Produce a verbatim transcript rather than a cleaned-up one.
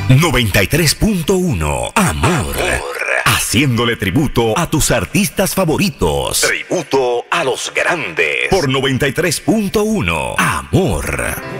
noventa y tres punto uno. Amor. Amor. Haciéndole tributo a tus artistas favoritos. Tributo a los grandes. Por noventa y tres punto uno. Amor.